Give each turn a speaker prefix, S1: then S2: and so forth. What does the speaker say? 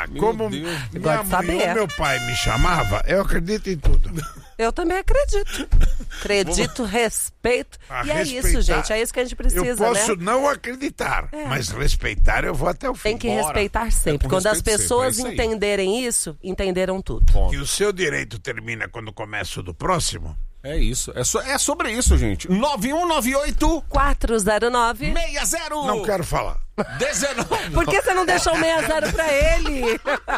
S1: Como
S2: Deus.
S1: minha mãe ou meu pai me chamava, eu acredito em tudo.
S3: Eu também acredito. Acredito, respeito. E é isso, gente. É isso que a gente precisa,
S1: eu posso não acreditar, mas respeitar eu vou até o fim.
S3: Tem que respeitar sempre. Quando as pessoas entenderem isso, entenderam tudo.
S1: Que o seu direito termina quando começa o do próximo.
S2: É isso. É sobre isso, gente. 9198
S3: 409
S2: 60.
S1: Não quero falar.
S2: 19.
S3: Por que você não deixou o 60 pra ele?